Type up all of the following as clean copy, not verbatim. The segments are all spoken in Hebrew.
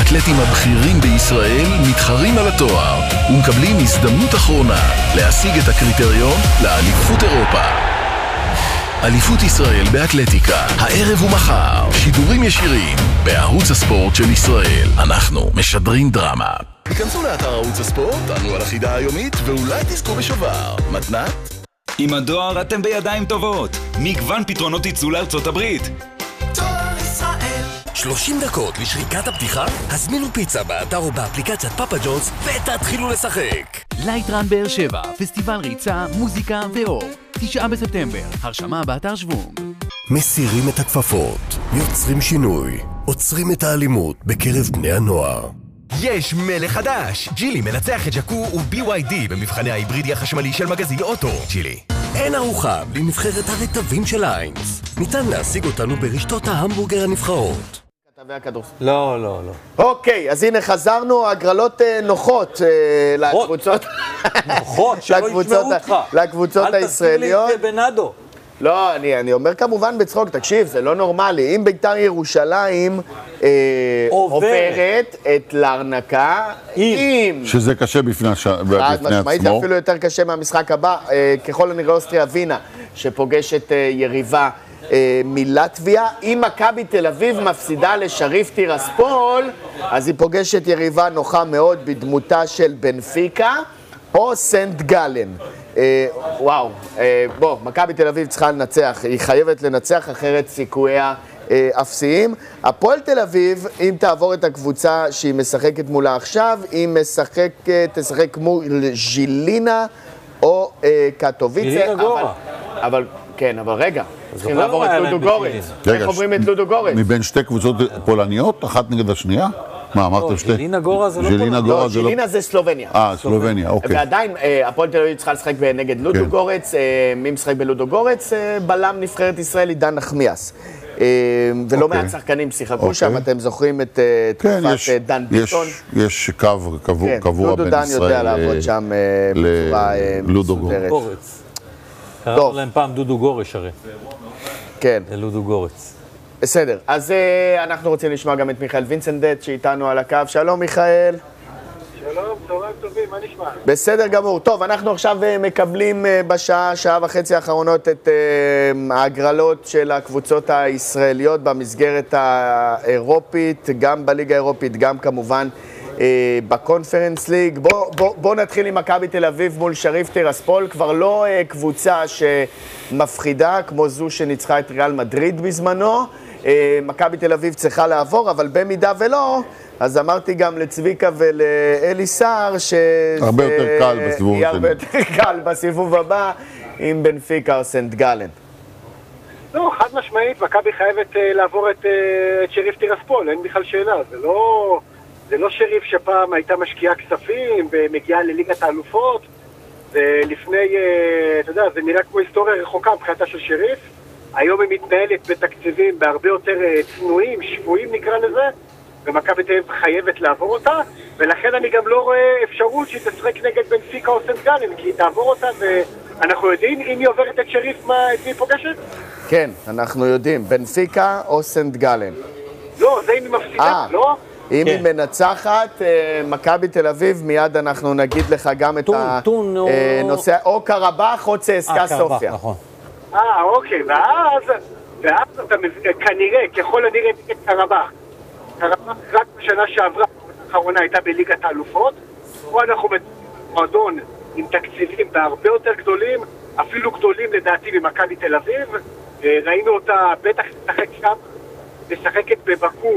האתלטים הבכירים בישראל מתחרים על התואר ומקבלים הזדמנות אחרונה להשיג את הקריטריון לאליפות אירופה. אליפות ישראל באתלטיקה, הערב ומחר, שידורים ישירים בערוץ הספורט של ישראל. אנחנו משדרים דרמה. היכנסו לאתר ערוץ הספורט, ענו על החידה היומית ואולי תזכו בשובר. מתנת? עם הדואר אתם בידיים טובות. מגוון פתרונות ייצוא לארצות הברית. 30 דקות לשריקת הפתיחה? הזמינו פיצה באתר או באפליקציית פאפה ג'ונס ותתחילו לשחק. לייטרן באר שבע, פסטיבל ריצה, מוזיקה ואור. 9 בספטמבר, הרשמה באתר שוונג. מסירים את הכפפות, יוצרים שינוי, עוצרים את האלימות בקרב בני הנוער. יש מלך חדש! ג'ילי מנצח את ג'קו ו-BYD במבחני ההיברידי החשמלי של מגזין אוטו. ג'ילי. אין ארוחה בלי נבחרת הרטבים של איינס. ניתן להשיג אותנו ברשתות ההמבורגר הנבחרות. לא. אוקיי, אז הנה חזרנו, הגרלות נוחות לקבוצות. נוחות, שלא ישמעו אותך. לקבוצות הישראליות. אל תזכיר לי את בנאדו. לא, אני אומר כמובן בצחוק, תקשיב, זה לא נורמלי. אם בית"ר ירושלים עוברת את לארנקה, שזה קשה בפני עצמו. אפילו יותר קשה מהמשחק הבא, ככל הנראה אוסטריה ווינה, שפוגשת יריבה מלטביה. אם מכבי תל אביב מפסידה לשריף טירספול, אז היא פוגשת יריבה נוחה מאוד בדמותה של בנפיקה או סנט גלן. וואו, בוא, מכבי תל אביב צריכה לנצח, היא חייבת לנצח, אחרת סיכוייה אפסיים. הפועל תל אביב, אם תעבור את הקבוצה שהיא משחקת מולה עכשיו, היא תשחק מול ז'ילינה או קטוביצה. ז'ילינה גורה. כן, אבל רגע, צריכים לעבור את לודו גורץ. איך עוברים את לודו גורץ? מבין שתי קבוצות פולניות, אחת נגד השנייה? מה, אמרתם שתי? ז'ילינה גורה זה לא פולניה. לא, ז'ילינה זה סלובניה. סלובניה, אוקיי. ועדיין, הפועל תל אביב צריכה לשחק נגד לודו גורץ. מי משחק בלודו גורץ? בלם נבחרת ישראל עידן נחמיאס. ולא מעט שחקנים שיחקו שם, אתם זוכרים את תקופת דן ביטון. יש קו קבוע בין ישראל לודו דן יודע לעבוד שם בצורה מסודרת. קראנו להם פעם דודו גורש הרי. כן. זה לודו גורץ. בסדר, אז אנחנו רוצים לשמוע גם את מיכאל וינסנדט שאיתנו על הקו. שלום מיכאל. שלום, צהריים טובים, מה נשמע? בסדר גמור. טוב, אנחנו עכשיו מקבלים שעה וחצי האחרונות את ההגרלות של הקבוצות הישראליות במסגרת האירופית, גם בליגה האירופית, גם כמובן בקונפרנס ליג. בוא נתחיל עם מכבי תל אביב מול שריף טירספול, כבר לא קבוצה שמפחידה כמו זו שניצחה את ריאל מדריד בזמנו. מכבי תל אביב צריכה לעבור, אבל במידה ולא, אז אמרתי גם לצביקה ולאליסר הרבה יותר קל בסיבוב השני. הרבה יותר קל בסיבוב הבא עם בנפיקה או סנט גלן. לא, חד משמעית, מכבי חייבת לעבור את שריף טירספול, אין בכלל שאלה. זה לא שריף שפעם הייתה משקיעה כספים ומגיעה לליגת האלופות, ולפני, אתה יודע, זה נראה כמו היסטוריה רחוקה מבחינתה של שריף. היום היא מתנהלת בתקציבים בהרבה יותר צנועים, שפויים נקרא לזה, ומכבי תל אביב חייבת לעבור אותה, ולכן אני גם לא רואה אפשרות שהיא תשחק נגד בנפיקה או סנט גלן, כי היא תעבור אותה, ואנחנו יודעים אם היא עוברת את שריף, את מי היא פוגשת? כן, אנחנו יודעים, בנפיקה או סנט גלן. לא, זה אם היא מפסידה, לא? אם היא מנצחת, מכבי תל אביב, מיד אנחנו נגיד לך גם את הנושא, או קרבח או צסקה סופיה. אוקיי, ואז אתה כנראה, ככל הנראה את קרבח. קרבח רק בשנה שעברה, האחרונה הייתה בליגת האלופות, פה אנחנו מועדון עם תקציבים בהרבה יותר גדולים, אפילו גדולים לדעתי ממכבי תל אביב. ראינו אותה בטח לשחק שם, משחקת בבקו,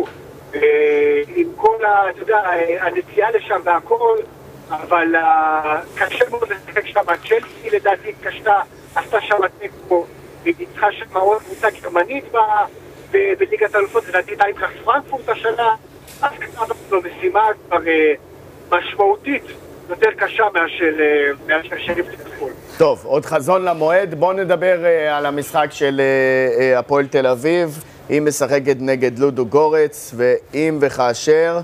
עם כל, אתה יודע, הנסיעה לשם והכל, אבל קשה מאוד לשחק שם. צ'לסי לדעתי קשתה, עשתה שם תיקו, וניצחה שם עוד קבוצה גרמנית בליגת האלופות, לדעתי איינטראכט פרנקפורט השנה, אז כתב זו משימה כבר משמעותית יותר קשה מאשר שריף טירספול. טוב, עוד חזון למועד, בואו נדבר על המשחק של הפועל תל אביב. היא משחקת נגד לודו גורץ, ואם וכאשר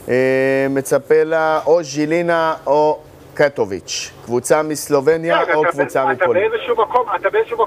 מצפה לה או ז'ילינה או קטוביץ', קבוצה מסלובניה או קבוצה מפולין. אתה באיזשהו מקום